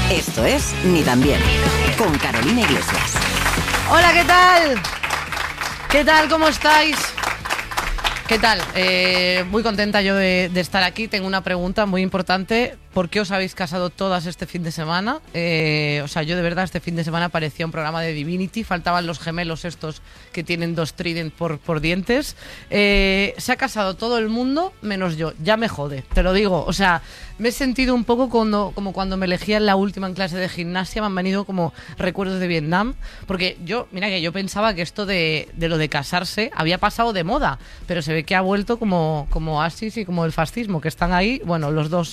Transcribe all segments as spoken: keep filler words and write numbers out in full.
Esto es Ni Tan Bien, con Carolina Iglesias. Hola, ¿qué tal? ¿Qué tal? ¿Cómo estáis? ¿Qué tal? Eh, muy contenta yo de, de estar aquí. Tengo una pregunta muy importante. ¿Por qué os habéis casado todas este fin de semana? Eh, o sea, yo de verdad este fin de semana parecía un programa de Divinity. Faltaban los gemelos estos que tienen dos trident por, por dientes. Eh, se ha casado todo el mundo menos yo. Ya me jode, te lo digo. O sea, me he sentido un poco cuando, como cuando me elegían la última en clase de gimnasia. Me han venido como recuerdos de Vietnam. Porque yo, mira que yo pensaba que esto de, de lo de casarse había pasado de moda. Pero se ve que ha vuelto como, como Asis y como el fascismo, que están ahí, bueno, los dos.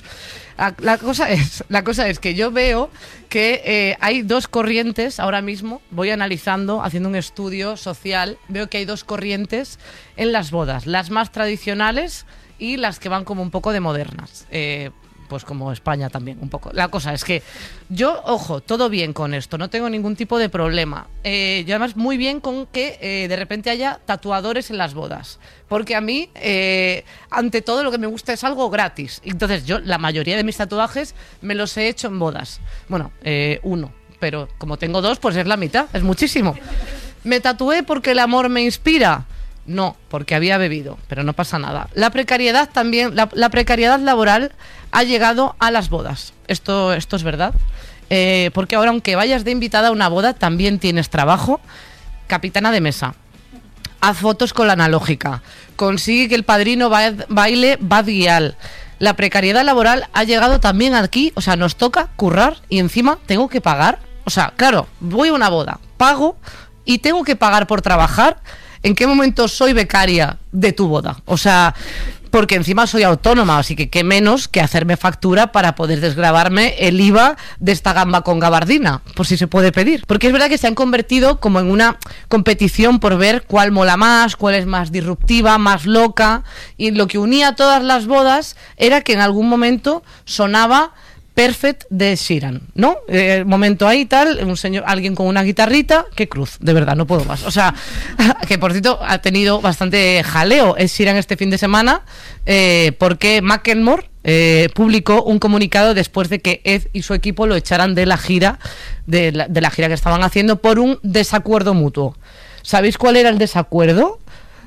La cosa es, la cosa es que yo veo que eh, hay dos corrientes ahora mismo. Voy analizando, haciendo un estudio social. Veo que hay dos corrientes en las bodas. Las más tradicionales y las que van como un poco de modernas. Eh, pues como España también, un poco. La cosa es que yo, ojo, todo bien con esto, no tengo ningún tipo de problema. Eh, yo además muy bien con que eh, de repente haya tatuadores en las bodas. Porque a mí, eh, ante todo, lo que me gusta es algo gratis. Entonces yo, la mayoría de mis tatuajes me los he hecho en bodas. Bueno, eh, uno, pero como tengo dos, pues es la mitad, es muchísimo. ¿Me tatué porque el amor me inspira? No, porque había bebido, pero no pasa nada. La precariedad también, la, la precariedad laboral ha llegado a las bodas. Esto, esto es verdad. Eh, porque ahora, aunque vayas de invitada a una boda, también tienes trabajo. Capitana de mesa. Haz fotos con la analógica. Consigue que el padrino ba- baile bad guial. La precariedad laboral ha llegado también aquí. O sea, nos toca currar y encima tengo que pagar. O sea, claro, voy a una boda, pago y tengo que pagar por trabajar. ¿En qué momento soy becaria de tu boda? O sea, porque encima soy autónoma, así que qué menos que hacerme factura para poder desgravarme el I V A de esta gamba con gabardina, por si se puede pedir. Porque es verdad que se han convertido como en una competición por ver cuál mola más, cuál es más disruptiva, más loca, y lo que unía a todas las bodas era que en algún momento sonaba Perfect de Sheeran, ¿no? Eh, momento ahí tal, un señor, alguien con una guitarrita, qué cruz, de verdad, no puedo más. O sea, que por cierto ha tenido bastante jaleo Ed Sheeran este fin de semana, eh, porque Macklemore eh, publicó un comunicado después de que Ed y su equipo lo echaran de la gira, de la, de la gira que estaban haciendo por un desacuerdo mutuo. ¿Sabéis cuál era el desacuerdo?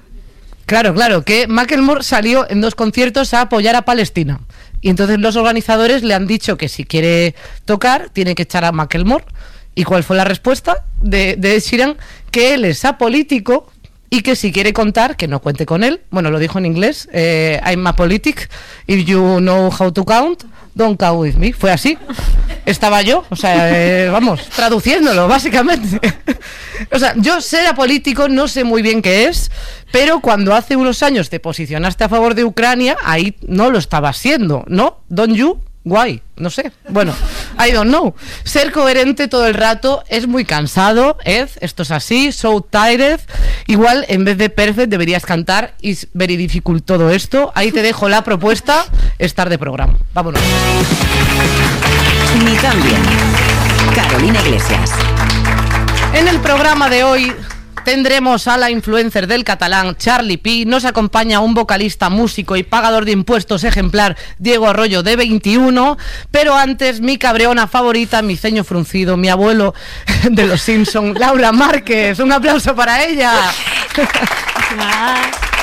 Claro, claro, que Macklemore salió en dos conciertos a apoyar a Palestina. Y entonces los organizadores le han dicho que si quiere tocar, tiene que echar a Macklemore. ¿Y cuál fue la respuesta de, de Ed Sheeran? Que él es apolítico y que si quiere contar, que no cuente con él. Bueno, lo dijo en inglés. Eh, I'm apolitic. If you know how to count, don't count with me. Fue así. Estaba yo, o sea, eh, vamos, traduciéndolo, básicamente. O sea, yo ser apolítico no sé muy bien qué es, pero cuando hace unos años te posicionaste a favor de Ucrania, ahí no lo estabas siendo, ¿no? Don't you? Why? No sé. Bueno, I don't know. Ser coherente todo el rato es muy cansado, Ed, esto es así, so tired. Igual, en vez de perfect, deberías cantar It's very difficult todo esto. Ahí te dejo la propuesta, estar de programa. Vámonos. Ni Tan Bien, Carolina Iglesias. En el programa de hoy tendremos a la influencer del catalán Charlie Pi, nos acompaña un vocalista, músico y pagador de impuestos ejemplar, Diego Arroyo, de veintiuno, pero antes mi cabreona favorita, mi ceño fruncido, mi abuelo de los Simpson, Laura Márquez. Un aplauso para ella. Hola.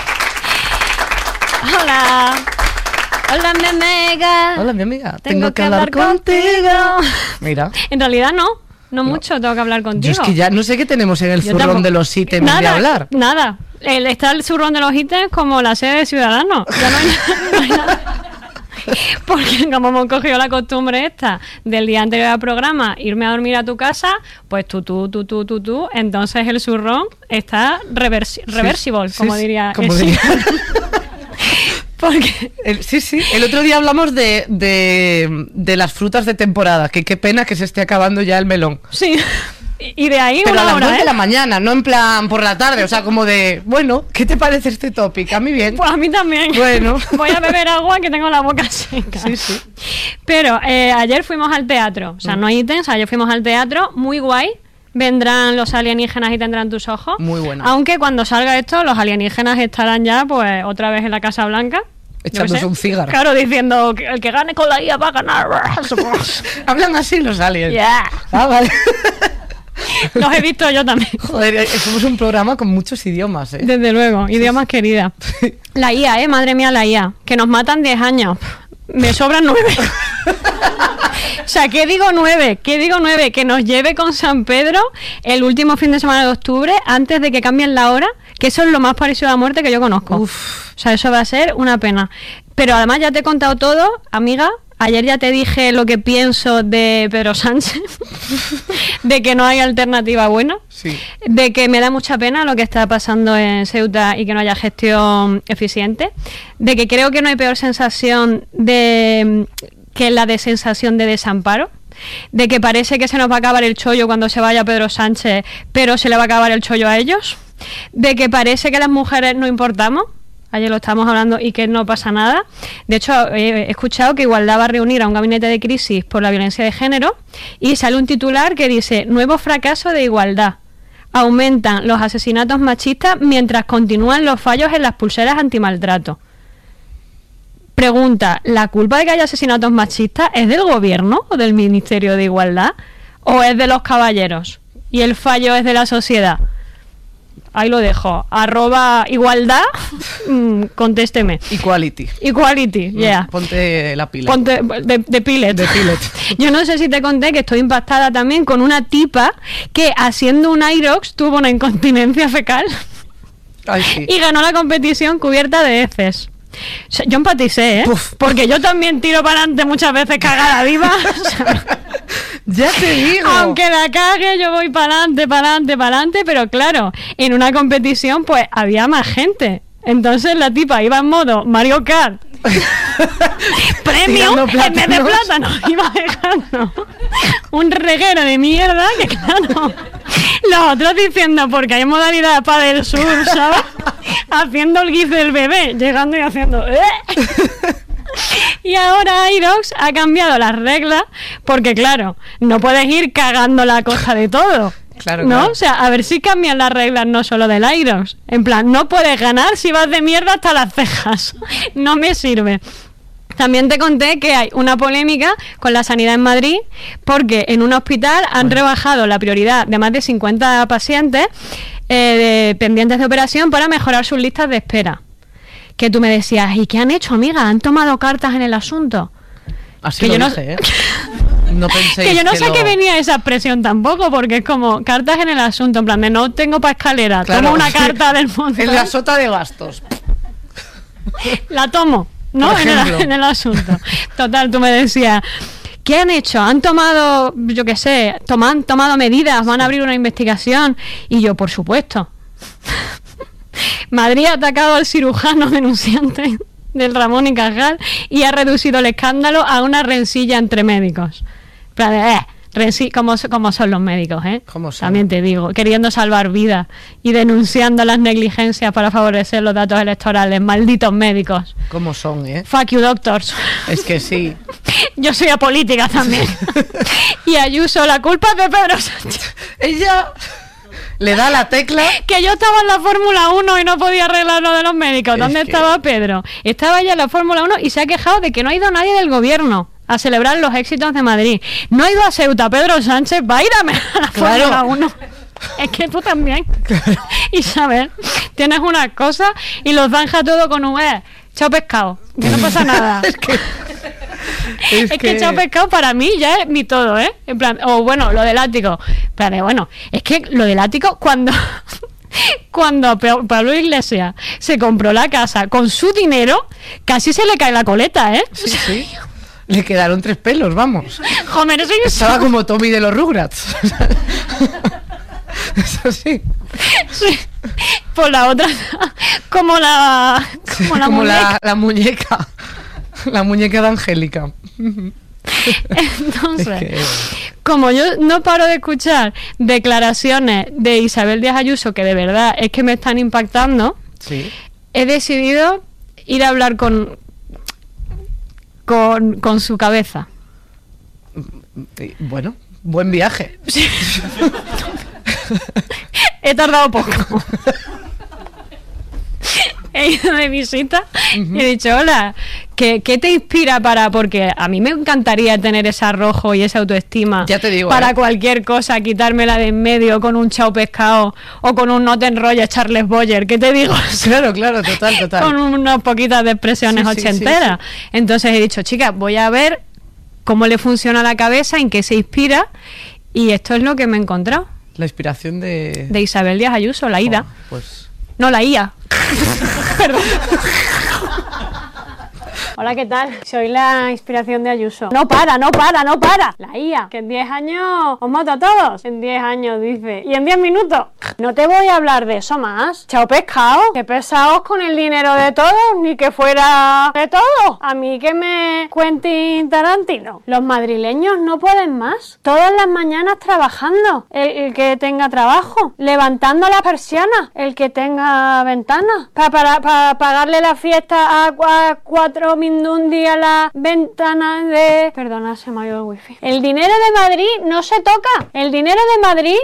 Hola. Hola, mi amiga. Hola, mi amiga. Tengo, Tengo que, que hablar, hablar contigo. Mira. En realidad no. No, no mucho, tengo que hablar contigo. Yo es que ya no sé qué tenemos en el Yo zurrón tampoco. de los ítems nada, de hablar. Nada, el, está el zurrón de los ítems como la sede de Ciudadanos. Ya no hay, no hay nada. Porque como hemos cogido la costumbre esta del día anterior al programa, irme a dormir a tu casa, pues tú, tú, tú, tú, tú, tú, entonces el zurrón está reversi- sí, reversible, sí, como diría. Como el diría. Porque el, sí, sí. El otro día hablamos de, de, de las frutas de temporada. Que qué pena que se esté acabando ya el melón. Sí. Y de ahí pero una a las hora, nueve ¿eh? de la mañana, no en plan por la tarde. O sea, como de, bueno, ¿qué te parece este topic? A mí bien. Pues a mí también. Bueno. Voy a beber agua que tengo la boca seca. Sí, sí. Pero eh, ayer fuimos al teatro. O sea, mm. no hay ítems. Ayer fuimos al teatro. Muy guay. Vendrán los alienígenas y tendrán tus ojos. Muy bueno. Aunque cuando salga esto, los alienígenas estarán ya, pues, otra vez en la Casa Blanca. echándose un cigarro. Claro, diciendo que el que gane con la I A va a ganar. Hablan así los aliens. Yeah. Ah, vale. Los he visto yo también. Joder, somos un programa con muchos idiomas, ¿eh? Desde luego, idiomas queridas. La I A, ¿eh? Madre mía, la I A. Que nos matan diez años. Me sobran nueve. O sea, ¿qué digo nueve? ¿Qué digo nueve? Que nos lleve con San Pedro el último fin de semana de octubre antes de que cambien la hora, que eso es lo más parecido a la muerte que yo conozco. Uf. O sea, eso va a ser una pena. Pero además ya te he contado todo, amiga. Ayer ya te dije lo que pienso de Pedro Sánchez, de que no hay alternativa buena, sí. De que me da mucha pena lo que está pasando en Ceuta y que no haya gestión eficiente, de que creo que no hay peor sensación de que la de sensación de desamparo, de que parece que se nos va a acabar el chollo cuando se vaya Pedro Sánchez, pero se le va a acabar el chollo a ellos, de que parece que las mujeres no importamos. Ayer lo estábamos hablando y que no pasa nada. De hecho, he escuchado que Igualdad va a reunir a un gabinete de crisis por la violencia de género y sale un titular que dice: nuevo fracaso de Igualdad. Aumentan los asesinatos machistas mientras continúan los fallos en las pulseras antimaltrato. Pregunta: ¿la culpa de que haya asesinatos machistas es del gobierno o del Ministerio de Igualdad? ¿O es de los caballeros? ¿Y el fallo es de la sociedad? Ahí lo dejo. Arroba igualdad, mm, contésteme. Equality. Equality, yeah. Ponte la pila. Ponte de, de pilet. De pilet. Yo no sé si te conté que estoy impactada también con una tipa que haciendo un Irox tuvo una incontinencia fecal. Ay, sí. Y ganó la competición cubierta de heces. O sea, yo empaticé, ¿eh? Uf. Porque yo también tiro para adelante muchas veces cagada viva. O sea, ya te digo. aunque la cague, yo voy para adelante, para adelante, para adelante. Pero claro, en una competición pues había más gente. Entonces la tipa iba en modo Mario Kart. Premio en vez de plátano. Iba dejando un reguero de mierda que claro, los otros diciendo porque hay modalidad para del sur, ¿sabes? Haciendo el gif del bebé, llegando y haciendo ¿eh? Y ahora Irox ha cambiado las reglas porque claro, no puedes ir cagando la cosa de todo. Claro, ¿no? claro. O sea, a ver si cambian las reglas no solo del Irox. En plan, no puedes ganar si vas de mierda hasta las cejas. No me sirve. También te conté que hay una polémica con la sanidad en Madrid porque en un hospital han bueno. rebajado la prioridad de más de cincuenta pacientes eh, de, pendientes de operación para mejorar sus listas de espera. Que tú me decías, ¿y qué han hecho, amiga? ¿Han tomado cartas en el asunto? Así que lo yo dije, no... ¿eh? No penséis que yo no que sé lo... qué venía esa expresión tampoco, porque es como cartas en el asunto, en plan de no tengo para escalera, Claro. tomo una carta del fondo. En la sota de gastos. La tomo, ¿no? En el, en el asunto. Total, tú me decías, ¿qué han hecho? ¿Han tomado, yo qué sé, toman, tomado medidas? ¿Van a abrir una investigación? Y yo, por supuesto. Madrid ha atacado al cirujano denunciante del Ramón y Cajal y ha reducido el escándalo a una rencilla entre médicos. Plan de, eh, renci- como, como son los médicos, ¿eh? ¿Cómo son? También te digo, queriendo salvar vidas y denunciando las negligencias para favorecer los datos electorales. Malditos médicos. ¿Cómo son, eh? Fuck you, doctors. Es que sí. Yo soy apolítica también. Y Ayuso, la culpa es de Pedro Sánchez. Ella... le da la tecla. Que yo estaba en la Fórmula uno y no podía arreglar lo de los médicos. ¿Dónde es que... estaba Pedro? Estaba ella en la Fórmula uno y se ha quejado de que no ha ido nadie del gobierno a celebrar los éxitos de Madrid. No ha ido a Ceuta. Pedro Sánchez va a ir a la Claro. Fórmula uno. Es que tú también. Claro. Isabel, tienes una cosa y los zanja todo con un eh, chao pescado. Que no pasa nada. es que... Es, es que, que chao pescado para mí ya es mi todo, ¿eh? En plan, o bueno, lo del ático. En plan, de, bueno, es que lo del ático cuando cuando Pablo Iglesias se compró la casa con su dinero, casi se le cae la coleta, ¿eh? Sí, sí. Le quedaron tres pelos, vamos. Homer Simpson. Estaba como Tommy de los Rugrats. Eso sí. Sí. Por la otra, como la como la como muñeca. La, la muñeca. La muñeca de Angélica. Entonces, es que... como yo no paro de escuchar declaraciones de Isabel Díaz Ayuso que de verdad es que me están impactando, sí. He decidido ir a hablar con con, con su cabeza. Bueno, buen viaje. Sí. He tardado poco. he ido de visita uh-huh. y he dicho, hola, ¿qué, ¿qué te inspira para...? Porque a mí me encantaría tener ese arrojo y esa autoestima ya te digo, para eh. cualquier cosa, quitármela de en medio con un chao pescado o con un no te enrolles Charles Boyer, ¿qué te digo? Claro, claro, total, total. Con unas poquitas de expresiones sí, ochenteras. Sí, sí, sí. Entonces he dicho, chicas, voy a ver cómo le funciona la cabeza, en qué se inspira, y esto es lo que me he encontrado. La inspiración de... De Isabel Díaz Ayuso, la ida. Oh, pues... No, la I A. Perdón. Hola, ¿qué tal? Soy la inspiración de Ayuso. No para, no para, no para. La I A, que en diez años os mato a todos. En diez años, dice. Y en diez minutos. No te voy a hablar de eso más. Chao pescado. Qué pesados con el dinero de todos. Ni que fuera de todos. A mí que me Quentin Tarantino. Los madrileños no pueden más. Todas las mañanas trabajando. El, el que tenga trabajo. Levantando las persianas. El que tenga ventanas. Para, para, para pagarle la fiesta a, a cuatro Mindundi a la ventana de... Perdona, se me ha ido el wifi. El dinero de Madrid no se toca. El dinero de Madrid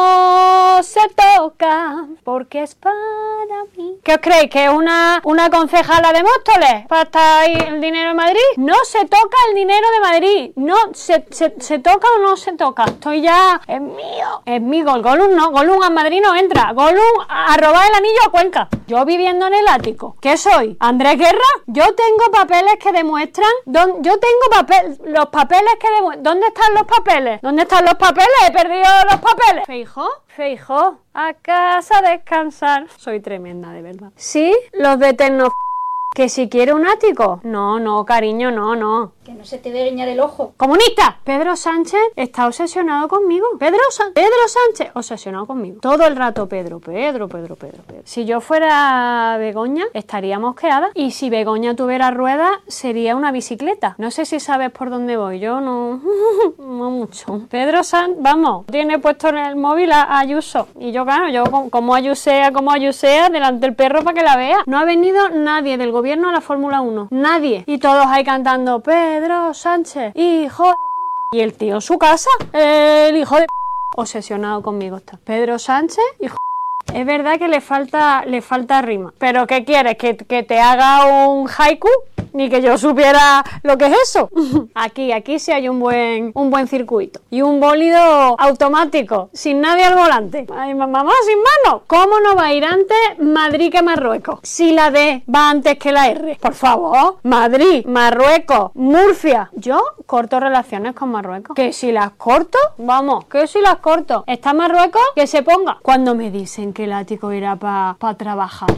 no se toca porque es para mí. ¿Qué os creéis? ¿Que es una, una concejala de Móstoles para estar ahí el dinero de Madrid? No se toca el dinero de Madrid. No, se, se, se toca o no se toca. Estoy ya... Es mío. Es mío. El Gollum no. Gollum a Madrid no entra. Gollum a, a robar el anillo a Cuenca. Yo viviendo en el ático. ¿Qué soy? ¿Andrés Guerra? Yo tengo papeles que demuestran... Don, yo tengo papel, los papeles que demuestran... ¿Dónde están los papeles? ¿Dónde están los papeles? He perdido los papeles. Feijóo, Feijóo, a casa a descansar. Soy tremenda, de verdad. Sí, los de Tecno... ¿Que si quiere un ático? No, no, cariño, no, no. Que no se te dé leña del ojo. ¡Comunista! Pedro Sánchez está obsesionado conmigo. Pedro, San- Pedro Sánchez, obsesionado conmigo. Todo el rato Pedro, Pedro, Pedro, Pedro, Pedro. Si yo fuera Begoña, estaría mosqueada. Y si Begoña tuviera ruedas, sería una bicicleta. No sé si sabes por dónde voy. Yo no... no mucho. Pedro Sánchez, vamos, tiene puesto en el móvil a, a Ayuso. Y yo, claro, yo como Ayusea, como Ayusea, delante del perro para que la vea. No ha venido nadie del gobierno a la Fórmula uno. Nadie. Y todos ahí cantando Pedro Sánchez, hijo de p***. Y el tío en su casa, el hijo de p***, obsesionado conmigo está. Pedro Sánchez, hijo de p***. Es verdad que le falta, le falta rima. Pero ¿qué quieres? ¿Que, que te haga un haiku? Ni que yo supiera lo que es eso. Aquí, aquí sí hay un buen, un buen circuito. Y un bólido automático, sin nadie al volante. Ay, mamá, sin mano. ¿Cómo no va a ir antes Madrid que Marruecos? Si la D va antes que la R. Por favor. Madrid, Marruecos, Murcia. Yo corto relaciones con Marruecos. Que si las corto, vamos, que si las corto. ¿Está Marruecos? Que se ponga. Cuando me dicen que el ático irá para pa trabajar.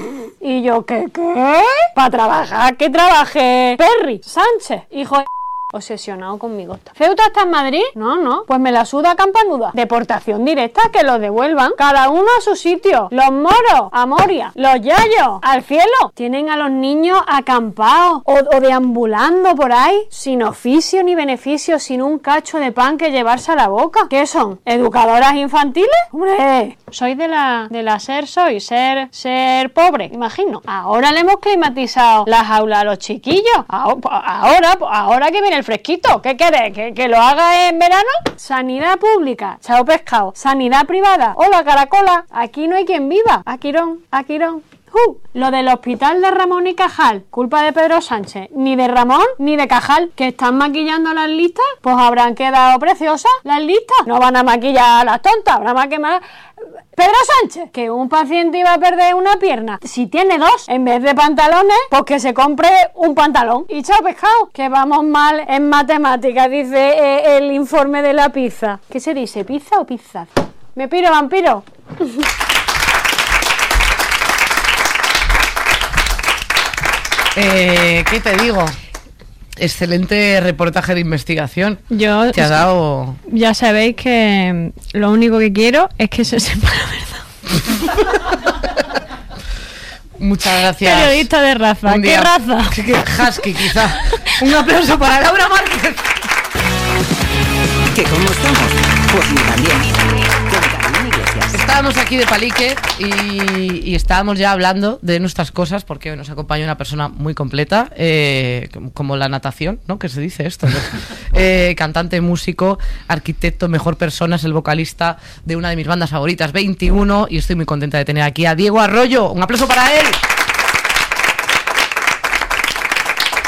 Y yo, ¿qué, qué? ¿Para trabajar? ¿Qué trabaje? Perry Sánchez, hijo de... Obsesionado conmigo está. ¿Ceuta está en Madrid? No, no. Pues me la suda campanuda. Deportación directa, que los devuelvan. Cada uno a su sitio. Los moros a Moria. Los yayos al cielo. Tienen a los niños acampados o, o deambulando por ahí, sin oficio ni beneficio, sin un cacho de pan que llevarse a la boca. ¿Qué son? ¿Educadoras infantiles? ¡Hombre! Soy de la, de la ser, soy ser, ser pobre, imagino. Ahora le hemos climatizado las aulas a los chiquillos. Ahora, ahora que viene el fresquito. ¿Qué querés? ¿Que, que lo haga en verano? Sanidad pública. Chao pescado. Sanidad privada. Hola caracola. Aquí no hay quien viva. Aquirón, Aquirón. Uh, lo del hospital de Ramón y Cajal, culpa de Pedro Sánchez. Ni de Ramón ni de Cajal, que están maquillando las listas, pues habrán quedado preciosas las listas. No van a maquillar a las tontas, habrá más que más. Pedro Sánchez, que un paciente iba a perder una pierna, si tiene dos, en vez de pantalones, pues que se compre un pantalón. Y chao pescado, que vamos mal en matemáticas, dice eh, el informe de la pizza. ¿Qué se dice? ¿Pizza o pizza? Me piro, vampiro. Eh, ¿Qué te digo? Excelente reportaje de investigación. Yo te ha dado... Ya sabéis que lo único que quiero es que se sepa la verdad. Muchas gracias. Periodista de raza. ¿Qué raza? ¿Qué husky, quizá? Un aplauso para Laura Márquez. ¿Que cómo estamos? Pues ni tan bien. Estábamos aquí de palique y, y estábamos ya hablando de nuestras cosas porque nos acompaña una persona muy completa, eh, como la natación, ¿no? ¿Qué se dice esto? ¿No? Eh, cantante, músico, arquitecto, mejor persona, es el vocalista de una de mis bandas favoritas, veintiuno, y estoy muy contenta de tener aquí a Diego Arroyo. Un aplauso para él.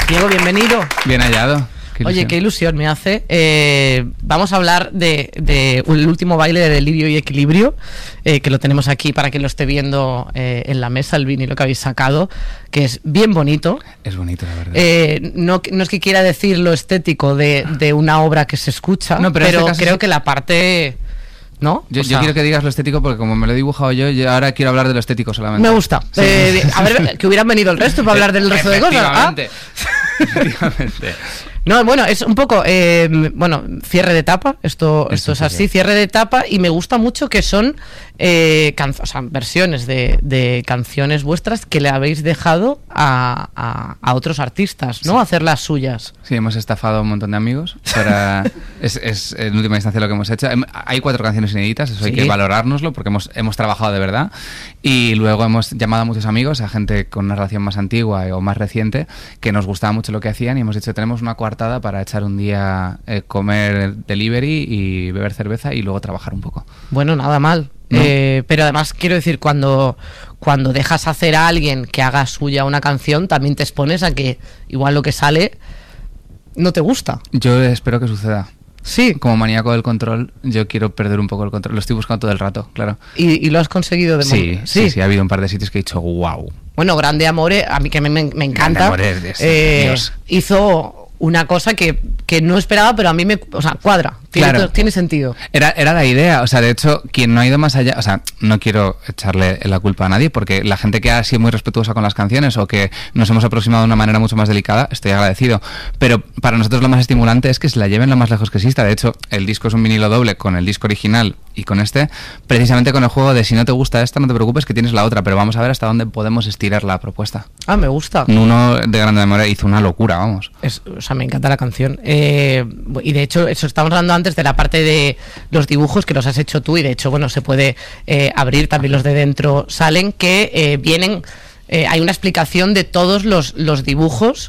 Diego, bienvenido. Bien hallado. Qué Oye, qué ilusión me hace. Eh, vamos a hablar de, de el último baile de Delirio y Equilibrio, eh, que lo tenemos aquí para que lo esté viendo eh, en la mesa, el vinilo que habéis sacado, que es bien bonito. Es bonito, la verdad. Eh, no, no es que quiera decir lo estético de, de una obra que se escucha, no, pero, pero este creo sí. que la parte... ¿No? Yo, o yo sea, quiero que digas lo estético porque como me lo he dibujado yo, yo ahora quiero hablar de lo estético solamente. Me gusta. Sí. Eh, a ver, que hubieran venido el resto para hablar del resto de cosas. Efectivamente. ¿Ah? Efectivamente. No, bueno, es un poco, eh, bueno, cierre de etapa, esto, esto es así, cierre de etapa, y me gusta mucho que son eh, can- o sea, versiones de, de canciones vuestras que le habéis dejado a, a, a otros artistas, ¿no? Sí. Hacer las suyas. Sí, hemos estafado a un montón de amigos, para es, es en última instancia lo que hemos hecho. Hay cuatro canciones inéditas, eso sí. Hay que valorárnoslo porque hemos, hemos trabajado de verdad, y luego hemos llamado a muchos amigos, a gente con una relación más antigua o más reciente, que nos gustaba mucho lo que hacían, y hemos dicho, tenemos una cuarta para echar un día, eh, comer delivery y beber cerveza y luego trabajar un poco. Bueno, nada mal. ¿No? Eh, pero además quiero decir, cuando, cuando dejas hacer a alguien que haga suya una canción, también te expones a que igual lo que sale no te gusta. Yo espero que suceda. Sí. Como maníaco del control, yo quiero perder un poco el control. Lo estoy buscando todo el rato, claro. ¿Y, y lo has conseguido de sí, sí, sí, sí. Ha habido un par de sitios que he dicho, wow. Bueno, Grande Amore, a mí que me, me, me encanta. Grande Amore es, eh, Dios. Hizo una cosa que, que no esperaba, pero a mí me, o sea, cuadra, tiene, claro. tiene sentido. Era, era la idea, o sea, de hecho, quien no ha ido más allá, o sea, no quiero echarle la culpa a nadie, porque la gente que ha sido muy respetuosa con las canciones o que nos hemos aproximado de una manera mucho más delicada, estoy agradecido, pero para nosotros lo más estimulante es que se la lleven lo más lejos que exista. De hecho, el disco es un vinilo doble con el disco original y con este, precisamente con el juego de si no te gusta esta, no te preocupes que tienes la otra, pero vamos a ver hasta dónde podemos estirar la propuesta. Ah, me gusta. Nuno de Grande Amore hizo una locura, vamos. Es, o sea, me encanta la canción. Eh, y de hecho, eso estamos hablando antes de la parte de los dibujos que los has hecho tú, y de hecho, bueno, se puede eh, abrir, también los de dentro salen, que eh, vienen, eh, hay una explicación de todos los, los dibujos.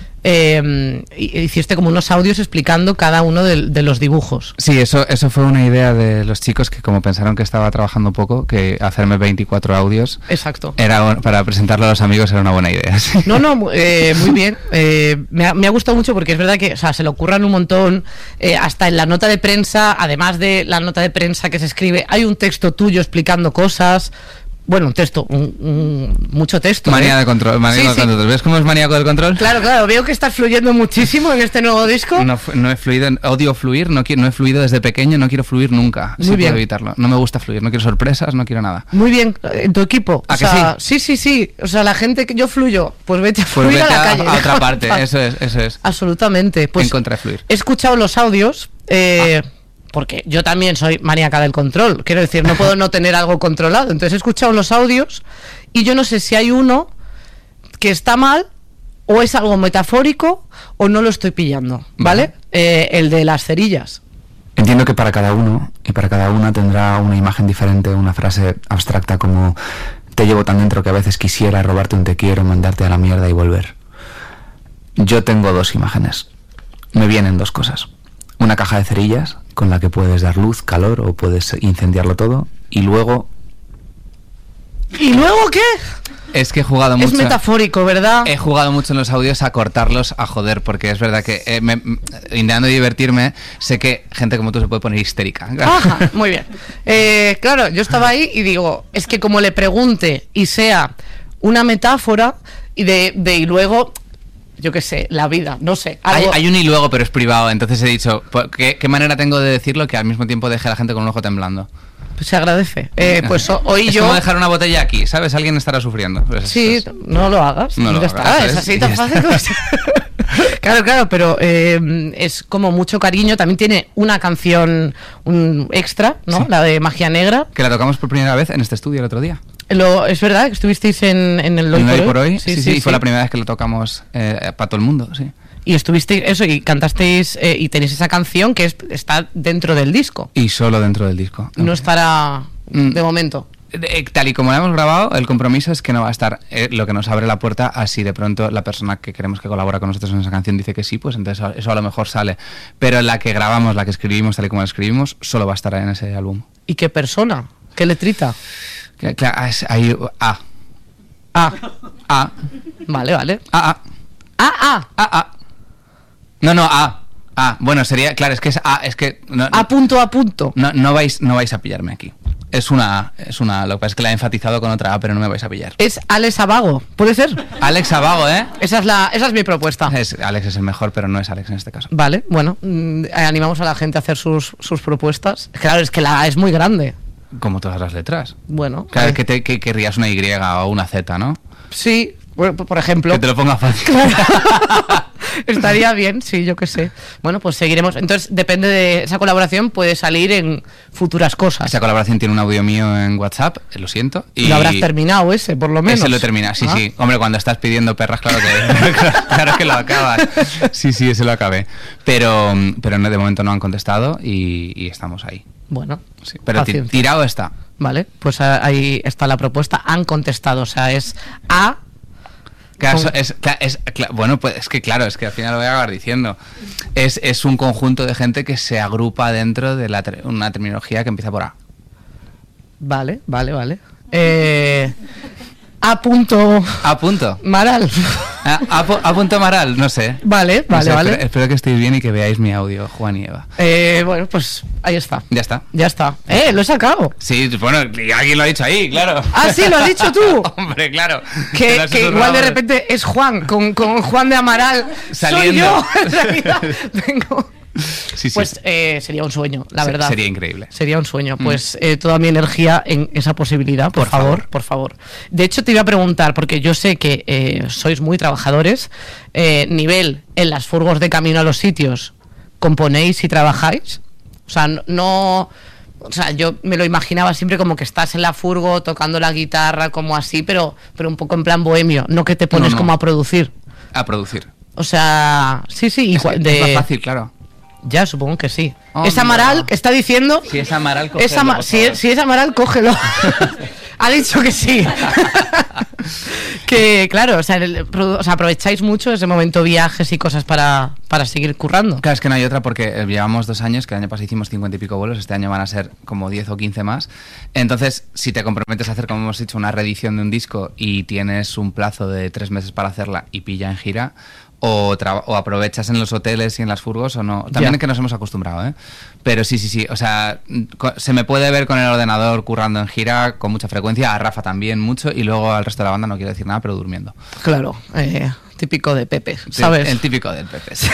Eh, hiciste como unos audios explicando cada uno de, de los dibujos. Sí, eso eso fue una idea de los chicos que como pensaron que estaba trabajando poco, que hacerme veinticuatro audios. Exacto. Era para presentarlo a los amigos era una buena idea. ¿Sí? No, no, eh, muy bien. Eh, me, ha, me ha gustado mucho porque es verdad que, o sea, se le ocurran un montón, eh, hasta en la nota de prensa, además de la nota de prensa que se escribe, hay un texto tuyo explicando cosas. Bueno, un texto, un, un, mucho texto. Manía ¿eh? de control, manía sí, de sí. control. ¿Ves cómo es maníaco del control? Claro, claro, veo que estás fluyendo muchísimo en este nuevo disco. No, no he fluido, odio fluir, no, quiero, no he fluido desde pequeño, no quiero fluir nunca. Muy sí bien. Puedo evitarlo. No me gusta fluir, no quiero sorpresas, no quiero nada. Muy bien, en tu equipo. ¿A o que sea, sí? Sí, sí, sí. O sea, la gente que yo fluyo, pues vete a pues fluir vete a la a, calle. a otra parte, eso es, eso es. Absolutamente. Pues en contra de fluir. He escuchado los audios. Eh, ah. Porque yo también soy maníaca del control, quiero decir, no puedo no tener algo controlado. Entonces he escuchado los audios y yo no sé si hay uno que está mal o es algo metafórico o no lo estoy pillando, ¿vale? Vale. Eh, el de las cerillas. Entiendo que para cada uno y para cada una tendrá una imagen diferente, una frase abstracta como te llevo tan dentro que a veces quisiera robarte un te quiero, mandarte a la mierda y volver. Yo tengo dos imágenes. Me vienen dos cosas. Una caja de cerillas con la que puedes dar luz, calor o puedes incendiarlo todo. Y luego... ¿Y luego qué? Es que he jugado mucho... Es metafórico, ¿verdad? He jugado mucho en los audios a cortarlos, a joder, porque es verdad que eh, me, intentando divertirme, sé que gente como tú se puede poner histérica. Ajá, muy bien. Eh, claro, yo estaba ahí y digo, es que como le pregunte y sea una metáfora y de, de y luego... yo qué sé, la vida, no sé. Algo... Hay, hay un y luego, pero es privado, entonces he dicho, ¿qué, qué manera tengo de decirlo que al mismo tiempo deje a la gente con un ojo temblando? Pues se agradece. Eh, pues hoy es yo... Es como dejar una botella aquí, ¿sabes? Alguien estará sufriendo. Pues sí, es... no lo hagas. No lo ya hagas, está, es así tan fácil. Claro, claro, pero eh, es como mucho cariño. También tiene una canción un extra, ¿no? Sí. La de Magia Negra. Que la tocamos por primera vez en este estudio el otro día. Lo, es verdad que estuvisteis en, en el Hoy, en por, hoy por hoy. Sí, sí, sí, sí, sí, y fue sí. la primera vez que lo tocamos eh, para todo el mundo, sí. Y estuvisteis, eso, y cantasteis, eh, y tenéis esa canción que es, está dentro del disco. Y solo dentro del disco. No okay. estará mm. de momento. De, tal y como la hemos grabado, el compromiso es que no va a estar, eh, lo que nos abre la puerta, así de pronto la persona que queremos que colabora con nosotros en esa canción dice que sí, pues entonces eso a lo mejor sale. Pero la que grabamos, la que escribimos, tal y como la escribimos, solo va a estar en ese álbum. ¿Y qué persona? ¿Qué letrita? Claro, es ahí A. A. A. Vale, vale. A, A. Ah, ah. Ah, ah. No, no, A. A. Bueno, sería, claro, es que es A, es que no, A punto a punto. no, no vais, no vais a pillarme aquí. Es una A, es una A. Lo que pasa es que la he enfatizado con otra A, pero no me vais a pillar. Es Alex Abago, ¿puede ser? Alex Abago, ¿eh? Esa es la, esa es mi propuesta. Es, Alex es el mejor, pero no es Alex en este caso. Vale, bueno, mm, animamos a la gente a hacer sus, sus propuestas. Claro, es que la A es muy grande. Como todas las letras. Bueno, Claro, eh, que, te, que querrías una Y o una Z, ¿no? sí, bueno, por ejemplo. Que te lo ponga fácil. Estaría bien, sí, yo qué sé. Bueno, pues seguiremos. Entonces, depende de esa colaboración, puede salir en futuras cosas. Esa colaboración tiene un audio mío en WhatsApp, eh, lo siento. Y Lo habrás terminado ese, por lo menos. Ese lo termina, sí, Ah. sí. Hombre, cuando estás pidiendo perras, claro que, claro que lo acabas. Sí, sí, ese lo acabé. Pero, pero no, de momento no han contestado y, y estamos ahí. Bueno, Sí, pero ti- paciencia. tirado está. Vale, pues a- ahí está la propuesta. Han contestado, o sea, es A. Claro, Con- eso es, cla- es- cla- bueno, pues es que claro, es que al final lo voy a acabar diciendo. Es, es un conjunto de gente que se agrupa dentro de la ter- una terminología que empieza por A. Vale, vale, vale. Eh, A punto A punto. Maral. A, a pu- a punto Maral, no sé. Vale, No vale, sé, vale. Espero, espero que estéis bien y que veáis mi audio, Juan y Eva. Eh, bueno, pues ahí está. Ya está. Ya está. Eh, lo he sacado. Sí, bueno, y alguien lo ha dicho ahí, claro. Ah, sí, lo has dicho tú. Hombre, claro. Te Que, lo has que igual susurrado. de repente es Juan, con, con Juan de Amaral. Saliendo. Soy yo, en realidad. Vengo. Sí, sí. Pues eh, sería un sueño, la Se- verdad. Sería increíble. Sería un sueño. Mm. Pues eh, toda mi energía en esa posibilidad, por, Por favor, favor. por favor. De hecho, te iba a preguntar, porque yo sé que eh, sois muy trabajadores, eh, nivel en las furgos de camino a los sitios, ¿componéis y trabajáis? O sea, no... no- o sea, yo me lo imaginaba siempre como que estás en la furgo tocando la guitarra, como así, pero, pero un poco en plan bohemio, no que te pones No, no. como a producir. A producir. O sea, sí, sí, Es, que igual es más de... fácil, claro. Ya, supongo que sí. Oh, es mira. Amaral que está diciendo... Si es Amaral, Es cógelo, Ama- por si, favor. es, si es Amaral, cógelo. Ha dicho que sí. Que claro, o sea, el- produ- o sea, aprovecháis mucho ese momento viajes y cosas para, para seguir currando. Claro, es que no hay otra porque eh, llevamos dos años, que el año pasado hicimos cincuenta y pico vuelos, este año van a ser como diez o quince más. Entonces, si te comprometes a hacer, como hemos dicho, una reedición de un disco y tienes un plazo de tres meses para hacerla y pilla en gira, o, traba- o aprovechas en los hoteles y en las furgos o no. También Ya. es que nos hemos acostumbrado, ¿eh? Pero sí, sí, sí. O sea, co- se me puede ver con el ordenador currando en gira con mucha frecuencia, a Rafa también mucho, y luego al resto de la banda no quiero decir nada, pero durmiendo. Claro, eh, típico de Pepe, Sí, ¿sabes? El típico del Pepe. sí.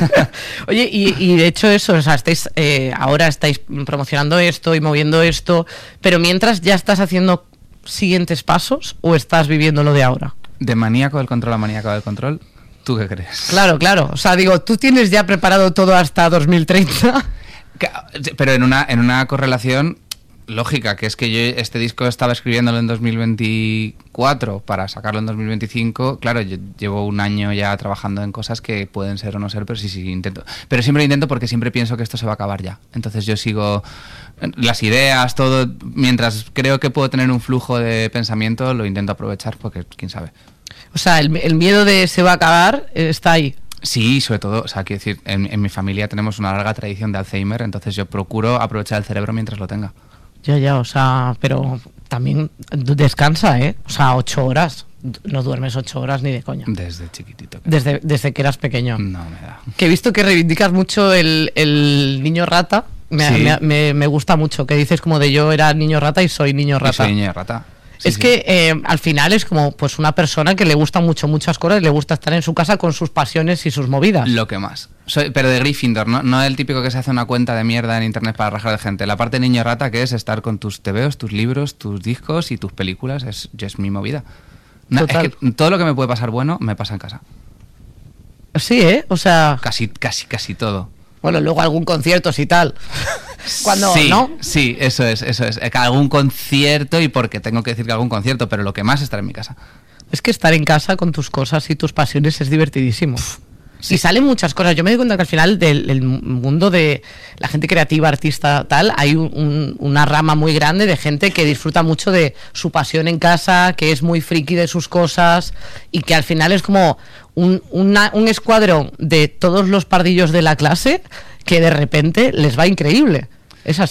Oye, y, y de hecho eso, o sea, estáis, eh, ahora estáis promocionando esto y moviendo esto, pero mientras ya estás haciendo siguientes pasos o estás viviendo lo de ahora. De maníaco del control a maníaco del control, ¿tú qué crees? Claro, claro. O sea, digo, tú tienes ya preparado todo hasta dos mil treinta. Ca- Pero en una, en una correlación lógica, que es que yo este disco estaba escribiéndolo en dos mil veinticuatro para sacarlo en dos mil veinticinco. Claro, yo llevo un año ya trabajando en cosas que pueden ser o no ser, pero sí, sí, intento. Pero siempre lo intento porque siempre pienso que esto se va a acabar ya. Entonces yo sigo las ideas, todo, mientras creo que puedo tener un flujo de pensamiento, lo intento aprovechar porque quién sabe. O sea, el, el miedo de se va a acabar eh, está ahí. Sí, sobre todo, o sea, quiero decir, en, en mi familia tenemos una larga tradición de Alzheimer, entonces yo procuro aprovechar el cerebro mientras lo tenga. Ya, ya, o sea, pero también du- descansa, ¿eh? O sea, ocho horas. D- No duermes ocho horas ni de coña. Desde chiquitito. que- Desde, desde que eras pequeño. No me da. Que he visto que reivindicas mucho el, el niño rata. Me, Sí. me- me- me gusta mucho. Que dices como de yo era niño rata y soy niño Y rata. soy niño de rata. Sí, es sí. que eh, al final es como pues una persona que le gustan mucho muchas cosas, le gusta estar en su casa con sus pasiones y sus movidas. Lo que más. Soy, pero de Gryffindor, ¿no? No el típico que se hace una cuenta de mierda en internet para rajar de gente. La parte niño rata que es estar con tus tebeos, tus libros, tus discos y tus películas. Es, yo es mi movida. Na- es Total. que todo lo que me puede pasar bueno me pasa en casa. Sí, ¿eh? O sea, Casi, casi, casi todo. bueno, luego algún concierto y tal. Cuando, sí, ¿no? Sí, eso es, eso es. Eh, que algún concierto, y porque tengo que decir que algún concierto, pero lo que más es estar en mi casa. Es que estar en casa con tus cosas y tus pasiones es divertidísimo. sí. Y salen muchas cosas. Yo me doy cuenta que al final del el mundo de la gente creativa, artista, tal, hay un- un- una rama muy grande de gente que disfruta mucho de su pasión en casa, que es muy friki de sus cosas y que al final es como un, una- un escuadrón de todos los pardillos de la clase que de repente les va increíble. Es así.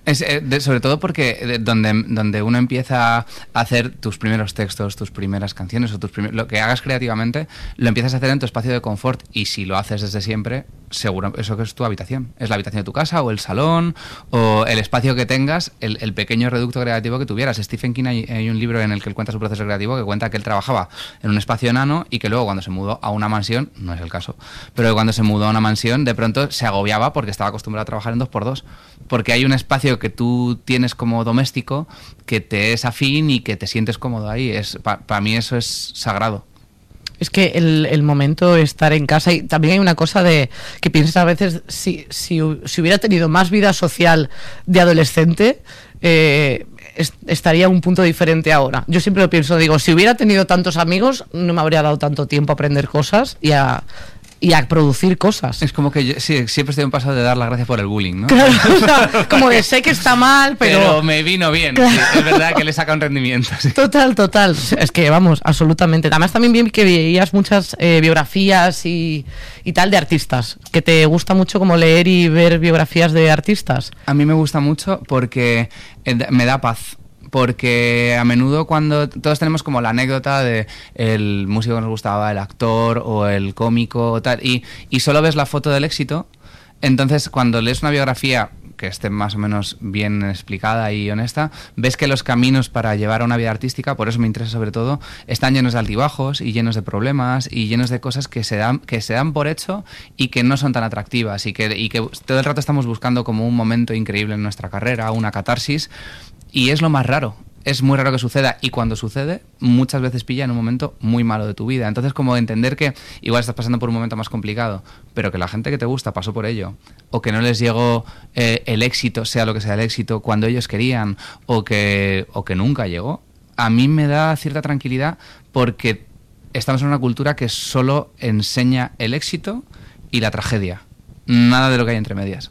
Es, eh, de, sobre todo porque de, donde, donde uno empieza a hacer tus primeros textos, tus primeras canciones o tus primer, lo que hagas creativamente, lo empiezas a hacer en tu espacio de confort, y si lo haces desde siempre, seguro eso que es tu habitación. Es la habitación de tu casa o el salón o el espacio que tengas, el, el pequeño reducto creativo que tuvieras. Stephen King, hay, hay un libro en el que él cuenta su proceso creativo, que cuenta que él trabajaba en un espacio enano y que luego cuando se mudó a una mansión, no es el caso, pero cuando se mudó a una mansión de pronto se agobiaba porque estaba acostumbrado a trabajar en dos por dos, porque hay un espacio que tú tienes como doméstico que te es afín y que te sientes cómodo ahí. Es, para pa mí eso es sagrado. Es que el, el momento de estar en casa, y también hay una cosa de que piensas a veces, si, si, si hubiera tenido más vida social de adolescente, eh, est estaría a un punto diferente ahora. Yo siempre lo pienso, digo, si hubiera tenido tantos amigos, no me habría dado tanto tiempo a aprender cosas y a... y a producir cosas. Es como que yo, sí, siempre estoy en paso de dar las gracias por el bullying, ¿no? Claro, o sea, como de sé que está mal, pero... Pero me vino bien. Claro. Sí, es verdad que le saca un rendimiento. Sí. Total, total. Es que, vamos, absolutamente. Además también vi que veías muchas eh, biografías y, y tal de artistas. Que te gusta mucho como leer y ver biografías de artistas. A mí me gusta mucho porque me da paz. Porque a menudo cuando todos tenemos como la anécdota de el músico que nos gustaba, el actor o el cómico o tal, y, y solo ves la foto del éxito, entonces cuando lees una biografía que esté más o menos bien explicada y honesta, ves que los caminos para llevar a una vida artística, por eso me interesa sobre todo, están llenos de altibajos y llenos de problemas y llenos de cosas que se dan, que se dan por hecho y que no son tan atractivas y que, y que todo el rato estamos buscando como un momento increíble en nuestra carrera, una catarsis. Y es lo más raro, es muy raro que suceda, y cuando sucede muchas veces pilla en un momento muy malo de tu vida. Entonces, como entender que igual estás pasando por un momento más complicado, pero que la gente que te gusta pasó por ello, o que no les llegó eh, el éxito, sea lo que sea el éxito, cuando ellos querían, o que, o que nunca llegó, a mí me da cierta tranquilidad, porque estamos en una cultura que solo enseña el éxito y la tragedia, nada de lo que hay entre medias.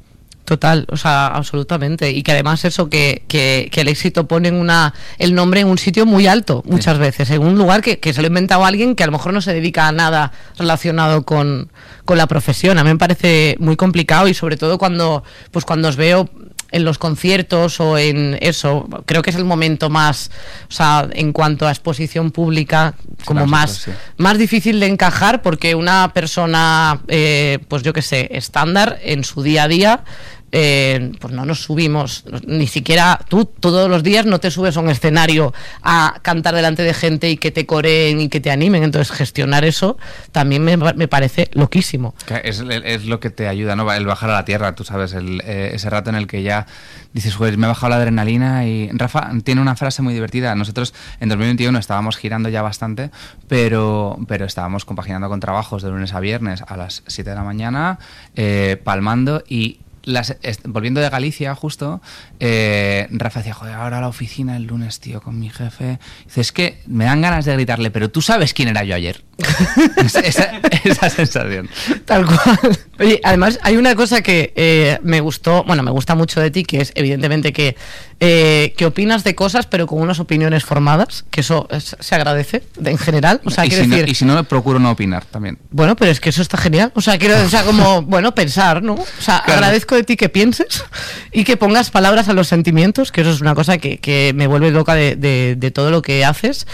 Total, o sea, absolutamente. Y que además eso, que, que, que el éxito pone una, el nombre en un sitio muy alto, muchas sí. veces, en un lugar que, que se lo ha inventado alguien que a lo mejor no se dedica a nada relacionado con, con la profesión. A mí me parece muy complicado, y sobre todo cuando, pues cuando os veo en los conciertos o en eso, creo que es el momento más, o sea, en cuanto a exposición pública, como sí, más, sí. más difícil de encajar, porque una persona, eh, pues yo qué sé, estándar en su día a día, eh, pues no nos subimos, ni siquiera tú todos los días no te subes a un escenario a cantar delante de gente y que te coreen y que te animen. Entonces gestionar eso también me, me parece loquísimo. Es, es lo que te ayuda, ¿no? El bajar a la tierra, tú sabes, el, eh, ese rato en el que ya dices, pues me ha bajado la adrenalina. Y Rafa tiene una frase muy divertida. Nosotros en dos mil veintiuno estábamos girando ya bastante, pero, pero estábamos compaginando con trabajos de lunes a viernes a las siete de la mañana, eh, palmando, y Las, est, volviendo de Galicia justo, eh, Rafa decía, joder, ahora a la oficina el lunes, tío, con mi jefe. Dice, es que me dan ganas de gritarle, pero tú sabes quién era yo ayer. esa, esa, esa sensación. Tal cual. Oye, además hay una cosa que eh, me gustó, bueno, me gusta mucho de ti, que es evidentemente que, eh, que opinas de cosas, pero con unas opiniones formadas, que eso es, se agradece de, en general. O sea, y, quiero si decir, no, y si no, procuro no opinar también. Bueno, pero es que eso está genial. O sea, quiero, o sea, como, bueno, pensar, ¿no? O sea, claro. Agradezco de ti que pienses y que pongas palabras a los sentimientos, que eso es una cosa que, que me vuelve loca de, de, de todo lo que haces.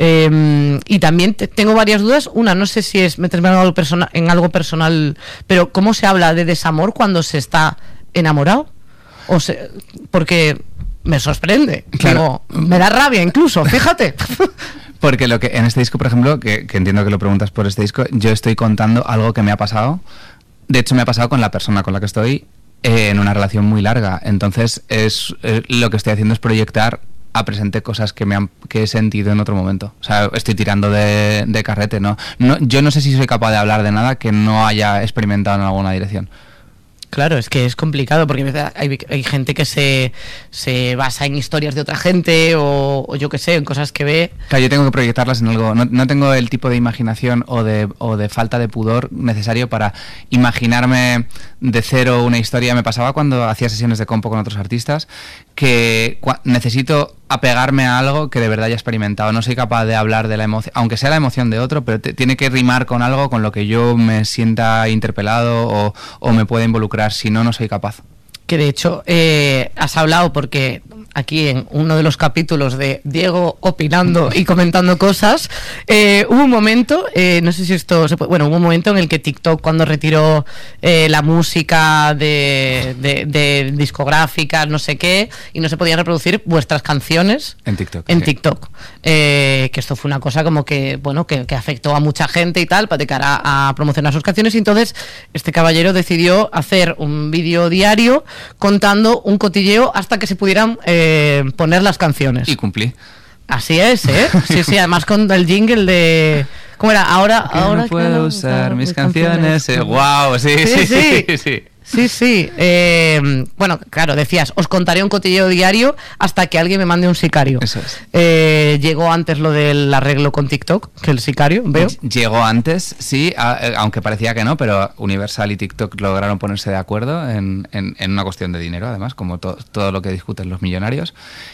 Eh, y también te, tengo varias dudas. Una, no sé si es meterme en algo, persona, en algo personal, pero ¿cómo se habla de desamor cuando se está enamorado? O se, porque me sorprende. Claro. Digo, me da rabia incluso, fíjate. Porque lo que en este disco, por ejemplo, que, que entiendo que lo preguntas por este disco, yo estoy contando algo que me ha pasado. De hecho, me ha pasado con la persona con la que estoy eh, en una relación muy larga. Entonces, es eh, lo que estoy haciendo es proyectar a presente cosas que me han que he sentido en otro momento. O sea, estoy tirando de, de carrete, ¿no? no yo no sé si soy capaz de hablar de nada que no haya experimentado en alguna dirección. Claro, es que es complicado porque hay, hay gente que se, se basa en historias de otra gente o, o yo qué sé, en cosas que ve. Claro, yo tengo que proyectarlas en algo. No, no tengo el tipo de imaginación o de, o de falta de pudor necesario para imaginarme de cero una historia. Me pasaba cuando hacía sesiones de compo con otros artistas que cua- necesito apegarme a algo que de verdad haya experimentado. No soy capaz de hablar de la emoción, aunque sea la emoción de otro, pero te, tiene que rimar con algo con lo que yo me sienta interpelado o, o me pueda involucrar. Si no, no soy capaz. Que de hecho eh, has hablado porque aquí en uno de los capítulos de Diego opinando y comentando cosas, eh, hubo un momento, eh, no sé si esto se puede, bueno, hubo un momento en el que TikTok, cuando retiró eh, la música de, de, de discográfica, no sé qué, y no se podían reproducir vuestras canciones en TikTok. En sí. TikTok. Eh, que esto fue una cosa como que, bueno, que, que afectó a mucha gente y tal, para de cara a promocionar sus canciones, y entonces este caballero decidió hacer un vídeo diario contando un cotilleo hasta que se pudieran eh, poner las canciones. Y cumplí. Así es, ¿eh? Sí, sí, además con el jingle de... ¿Cómo era? Ahora, Que ahora no puedo usar mis canciones. canciones. Eh, wow, sí, sí, sí. sí, sí. sí. Sí, sí. Eh, bueno, claro, decías, os contaré un cotilleo diario hasta que alguien me mande un sicario. Eso es. Eh, llegó antes lo del arreglo con TikTok, que el sicario, veo. Llegó antes, sí, a, aunque parecía que no, pero Universal y TikTok lograron ponerse de acuerdo en, en, en una cuestión de dinero, además, como to, todo lo que discuten los millonarios.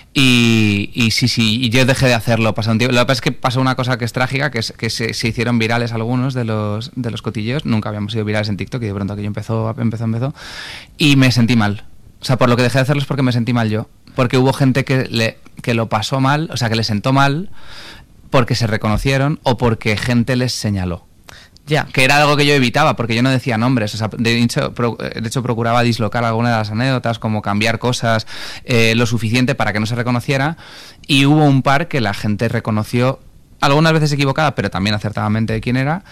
Y, y sí, sí, y yo dejé de hacerlo. Pasó un tiempo. Lo que pasa es que pasó una cosa que es trágica, que es que se, se hicieron virales algunos de los de los cotilleos. Nunca habíamos sido virales en TikTok y de pronto aquello empezó, empezó, empezó. Y me sentí mal. O sea, por lo que dejé de hacerlo es porque me sentí mal yo. Porque hubo gente que, le, que lo pasó mal, o sea, que le sentó mal porque se reconocieron o porque gente les señaló. Ya. Que era algo que yo evitaba, porque yo no decía nombres. O sea, de hecho, pro, de hecho procuraba dislocar alguna de las anécdotas, como cambiar cosas eh, lo suficiente para que no se reconociera. Y hubo un par que la gente reconoció, algunas veces equivocada, pero también acertadamente de quién era,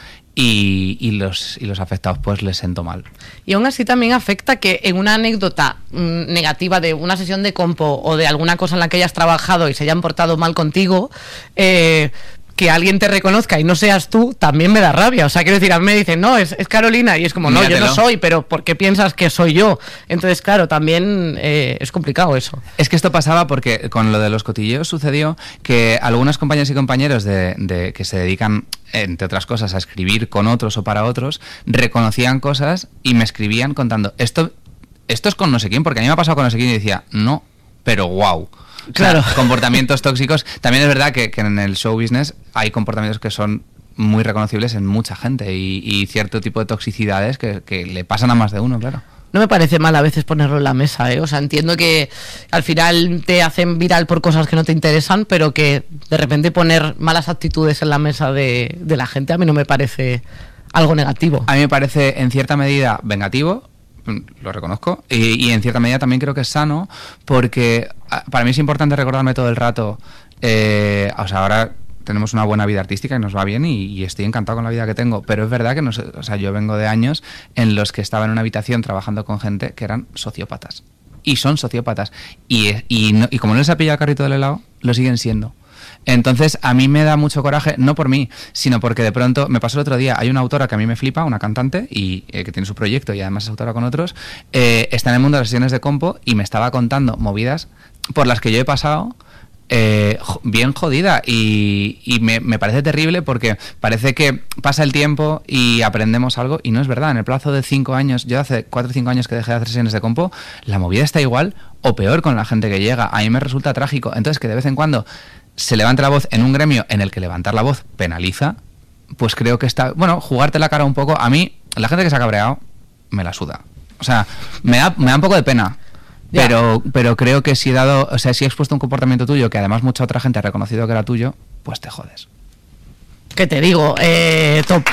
y, y, los, y los afectados pues les sentó mal. Y aún así también afecta que en una anécdota mmm, negativa de una sesión de compo o de alguna cosa en la que hayas trabajado y se hayan portado mal contigo, eh, que alguien te reconozca y no seas tú, también me da rabia. O sea, quiero decir, a mí me dicen, no, es, es Carolina, y es como, no, Míratelo. Yo no soy, pero ¿por qué piensas que soy yo? Entonces, claro, también eh, es complicado eso. Es que esto pasaba porque con lo de los cotilleos sucedió que algunas compañeras y compañeros de, de que se dedican, entre otras cosas, a escribir con otros o para otros, reconocían cosas y me escribían contando, esto, esto es con no sé quién, porque a mí me ha pasado con no sé quién, y decía, no, pero wow. Claro. O sea, comportamientos tóxicos. También es verdad que, que en el show business hay comportamientos que son muy reconocibles en mucha gente y, y cierto tipo de toxicidades que, que le pasan a más de uno, claro. No me parece mal a veces ponerlo en la mesa, ¿eh? O sea, entiendo que al final te hacen viral por cosas que no te interesan, pero que de repente poner malas actitudes en la mesa de, de la gente a mí no me parece algo negativo. A mí me parece en cierta medida vengativo, lo reconozco, y, y en cierta medida también creo que es sano, porque para mí es importante recordarme todo el rato, eh, o sea, ahora tenemos una buena vida artística y nos va bien y, y estoy encantado con la vida que tengo, pero es verdad que no sé, o sea, yo vengo de años en los que estaba en una habitación trabajando con gente que eran sociópatas, y son sociópatas, y, y, no, y como no les ha pillado el carrito del helado, lo siguen siendo. Entonces a mí me da mucho coraje, no por mí, sino porque de pronto, me pasó el otro día, hay una autora que a mí me flipa, una cantante, y eh, que tiene su proyecto y además es autora con otros, eh, está en el mundo de las sesiones de compo y me estaba contando movidas por las que yo he pasado eh, bien jodida, y, y me, me parece terrible porque parece que pasa el tiempo y aprendemos algo, y no es verdad. En el plazo de cinco años, yo hace cuatro o cinco años que dejé de hacer sesiones de compo, la movida está igual o peor con la gente que llega. A mí me resulta trágico. Entonces, que de vez en cuando se levante la voz en un gremio en el que levantar la voz penaliza, pues creo que está... Bueno, jugarte la cara un poco... A mí, la gente que se ha cabreado, me la suda. O sea, me da, me da un poco de pena. Ya. Pero, pero creo que si he dado... O sea, si he expuesto un comportamiento tuyo que además mucha otra gente ha reconocido que era tuyo, pues te jodes. ¿Qué te digo? Eh, top.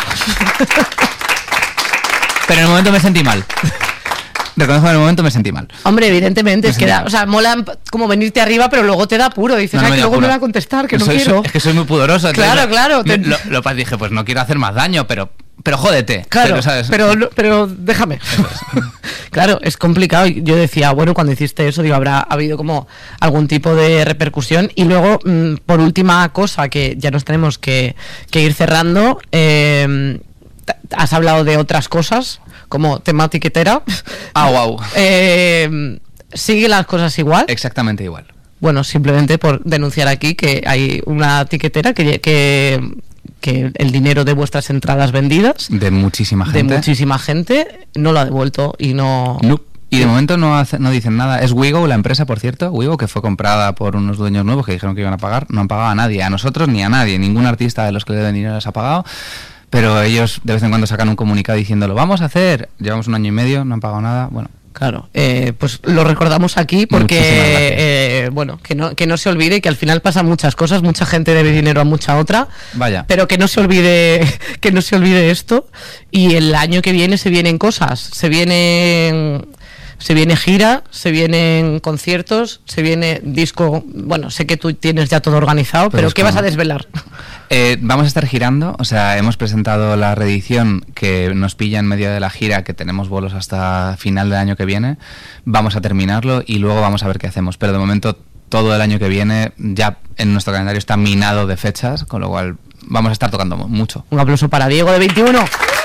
Pero en el momento me sentí mal. Reconozco que en el momento me sentí mal. Hombre, evidentemente, me es que da, o sea, mola como venirte arriba, pero luego te da puro. Dices, no, no, ay, que luego apuro. Me va a contestar, que no soy, quiero. Soy, es que soy muy pudoroso. Claro, entonces, claro. Me, te... lo, lo, lo dije, pues no quiero hacer más daño, pero pero jódete. Claro, pero, ¿sabes? pero, pero déjame. Es. Claro, es complicado. Yo decía, bueno, cuando hiciste eso, digo, habrá habido como algún tipo de repercusión. Y luego, mmm, por última cosa, que ya nos tenemos que, que ir cerrando, eh, has hablado de otras cosas, como tema tiquetera. Ah, wow. Eh, ¿Sigue las cosas igual? Exactamente igual. Bueno, simplemente por denunciar aquí que hay una tiquetera que, que, que el dinero de vuestras entradas vendidas... De muchísima gente. De muchísima gente, no lo ha devuelto y no... no. Y de momento no, hace, no dicen nada. Es Wigo, la empresa, por cierto, Wigo, que fue comprada por unos dueños nuevos que dijeron que iban a pagar. No han pagado a nadie, a nosotros ni a nadie. Ningún artista de los que le den dinero les ha pagado. Pero ellos de vez en cuando sacan un comunicado diciéndolo, vamos a hacer, llevamos un año y medio, no han pagado nada, bueno, Claro, eh, pues lo recordamos aquí porque, eh, bueno, que no, que no se olvide que al final pasan muchas cosas, mucha gente debe dinero a mucha otra, Vaya. pero que no se olvide, que no se olvide esto, y el año que viene se vienen cosas, se vienen, se viene gira, se vienen conciertos, se viene disco, bueno, sé que tú tienes ya todo organizado, pero, pero ¿qué vas a desvelar? Eh, vamos a estar girando, o sea, hemos presentado la reedición que nos pilla en medio de la gira, que tenemos bolos hasta final del año que viene, vamos a terminarlo y luego vamos a ver qué hacemos, pero de momento todo el año que viene ya en nuestro calendario está minado de fechas, con lo cual vamos a estar tocando mucho. Un aplauso para Diego de veintiuno.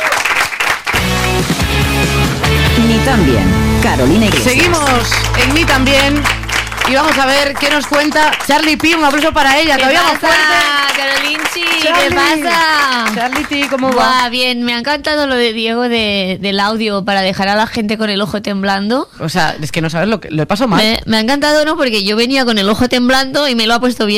Ni tan bien, Carolina Iglesias. Seguimos en Ni También y vamos a ver qué nos cuenta Charlie P. Un aplauso para ella, ¿Qué todavía más pasa, fuerte. Carolinchi? Charlie. ¿Qué pasa? Charlie T, ¿cómo Buah, va? bien, me ha encantado lo de Diego de, del audio para dejar a la gente con el ojo temblando. O sea, es que no sabes lo que le paso mal. Me, me ha encantado, ¿no? Porque yo venía con el ojo temblando y me lo ha puesto bien.